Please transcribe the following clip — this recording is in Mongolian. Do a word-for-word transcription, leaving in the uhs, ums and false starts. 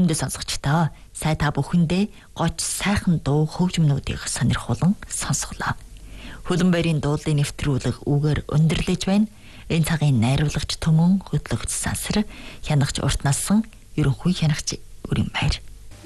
Хүндэ сонсогчдоо сая та бүхэндээ гоч сайхан дуу хөгжмнүүдийг сонирхуулан сонсголоо. Хөлбөмбөрийн дуулын нэвтрүүлэг үгээр өндөрлөж байна. Энэ цагийн найруулагч Төмөн, хөтлөгч Сансар, хянагч Урт насан, ерөнхий хянагч Өрийн Баяр.